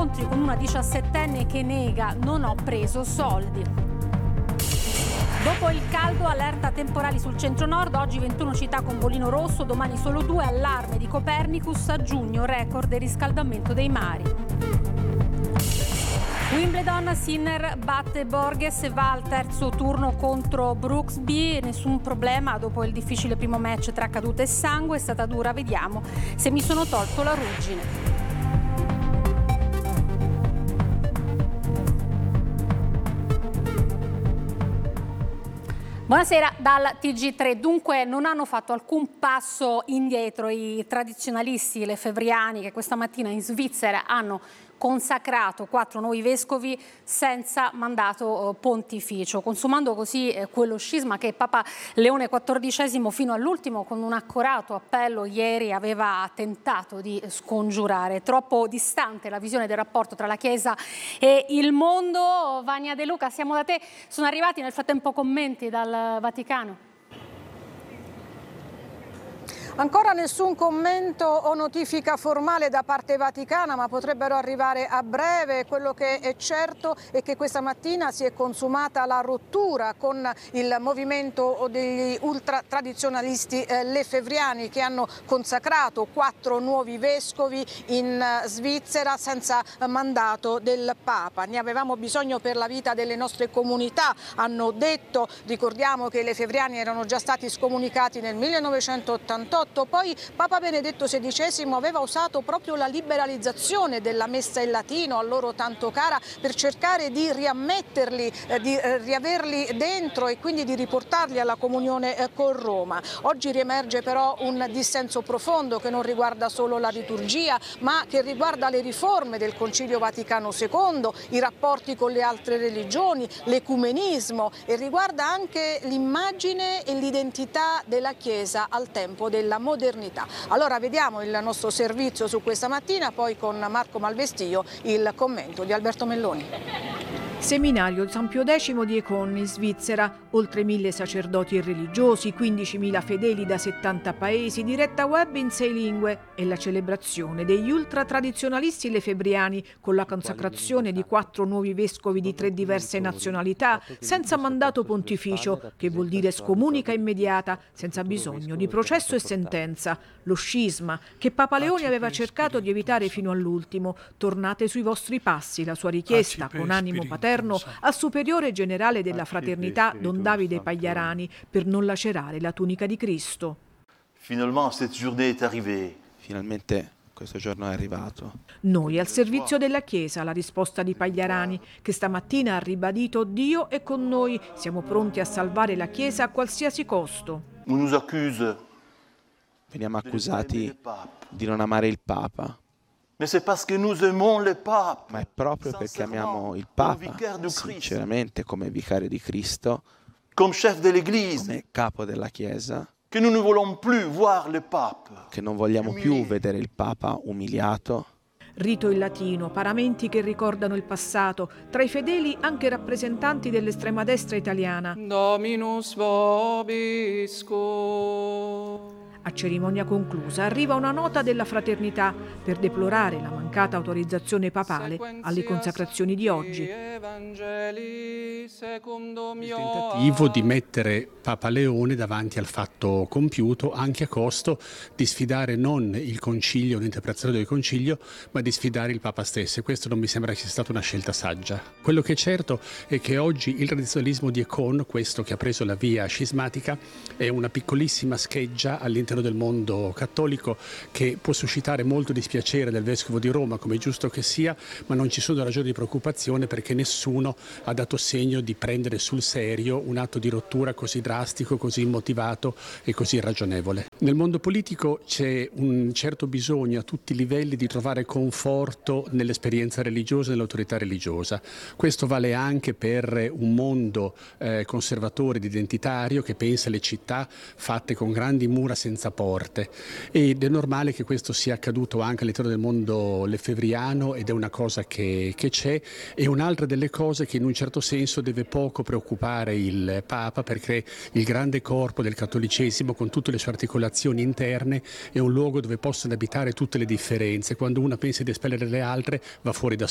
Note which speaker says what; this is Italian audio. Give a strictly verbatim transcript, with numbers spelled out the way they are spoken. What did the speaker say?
Speaker 1: scontri con una diciassettenne che nega non ho preso soldi. Dopo il caldo, allerta temporali sul centro-nord, oggi ventuno città con bollino rosso, domani solo due, allarme di Copernicus, a giugno record del riscaldamento dei mari. Wimbledon, Sinner batte Borges e va al terzo turno contro Brooksby, nessun problema dopo il difficile primo match tra caduta e sangue, è stata dura, vediamo se mi sono tolto la ruggine. Buonasera dal T G tre. Dunque non hanno fatto alcun passo indietro i tradizionalisti lefebvriani che questa mattina in Svizzera hanno consacrato quattro nuovi vescovi senza mandato pontificio, consumando così eh, quello scisma che Papa Leone quattordicesimo fino all'ultimo con un accorato appello ieri aveva tentato di scongiurare. Troppo distante la visione del rapporto tra la Chiesa e il mondo. Vania De Luca, siamo da te. Sono arrivati nel frattempo commenti dal Vaticano?
Speaker 2: Ancora nessun commento o notifica formale da parte vaticana, ma potrebbero arrivare a breve. Quello che è certo è che questa mattina si è consumata la rottura con il movimento degli ultratradizionalisti eh, lefebvriani che hanno consacrato quattro nuovi vescovi in Svizzera senza mandato del Papa. Ne avevamo bisogno per la vita delle nostre comunità, hanno detto. Ricordiamo che i lefebvriani erano già stati scomunicati nel millenovecentottantotto. Poi Papa Benedetto sedicesimo aveva usato proprio la liberalizzazione della messa in latino, a loro tanto cara, per cercare di riammetterli, eh, di eh, riaverli dentro e quindi di riportarli alla comunione eh, con Roma. Oggi riemerge però un dissenso profondo che non riguarda solo la liturgia, ma che riguarda le riforme del Concilio Vaticano secondo, i rapporti con le altre religioni, l'ecumenismo, e riguarda anche l'immagine e l'identità della Chiesa al tempo della modernità. Allora vediamo il nostro servizio su questa mattina, poi con Marco Malvestio il commento di Alberto Melloni.
Speaker 3: Seminario San Pio X di Écon in Svizzera, oltre mille sacerdoti e religiosi, quindicimila fedeli da settanta paesi, diretta web in sei lingue e la celebrazione degli ultratradizionalisti lefebvriani con la consacrazione di quattro nuovi vescovi di tre diverse nazionalità, senza mandato pontificio, che vuol dire scomunica immediata, senza bisogno di processo e sentenza. Lo scisma, che Papa Leone aveva cercato di evitare fino all'ultimo. Tornate sui vostri passi, la sua richiesta, con animo paterno, al superiore generale della fraternità Don Davide Pagliarani, per non lacerare la tunica di Cristo.
Speaker 4: Finalmente questo giorno è arrivato.
Speaker 3: Noi al servizio della Chiesa, la risposta di Pagliarani, che stamattina ha ribadito: Dio è con noi, siamo pronti a salvare la Chiesa a qualsiasi costo.
Speaker 4: Veniamo accusati di non amare il Papa.
Speaker 5: Ma
Speaker 4: è proprio perché amiamo il Papa, sinceramente, come vicario di Cristo,
Speaker 5: come
Speaker 4: capo della Chiesa,
Speaker 5: che nous ne voulons plus voir le pape.
Speaker 4: Che non vogliamo più vedere il Papa umiliato.
Speaker 3: Rito in latino, paramenti che ricordano il passato, tra i fedeli anche rappresentanti dell'estrema destra italiana.
Speaker 6: Dominus vobiscum.
Speaker 3: A cerimonia conclusa arriva una nota della fraternità per deplorare la mancata autorizzazione papale alle consacrazioni di oggi.
Speaker 6: Il
Speaker 7: tentativo di mettere Papa Leone davanti al fatto compiuto, anche a costo di sfidare non il concilio, l'interpretazione del concilio, ma di sfidare il Papa stesso, e questo non mi sembra sia stata una scelta saggia. Quello che è certo è che oggi il tradizionalismo di Écon, questo che ha preso la via scismatica, è una piccolissima scheggia all'interno del mondo cattolico che può suscitare molto dispiacere del Vescovo di Roma, come è giusto che sia, ma non ci sono ragioni di preoccupazione perché nessuno ha dato segno di prendere sul serio un atto di rottura così drastico, così immotivato e così irragionevole. Nel mondo politico c'è un certo bisogno a tutti i livelli di trovare conforto nell'esperienza religiosa e nell'autorità religiosa. Questo vale anche per un mondo eh, conservatore ed identitario che pensa alle città fatte con grandi mura senza porte, ed è normale che questo sia accaduto anche all'interno del mondo lefebvriano, ed è una cosa che, che c'è, e un'altra delle cose che in un certo senso deve poco preoccupare il Papa, perché il grande corpo del cattolicesimo con tutte le sue articolazioni interne è un luogo dove possono abitare tutte le differenze. Quando una pensa di espellere le altre va fuori da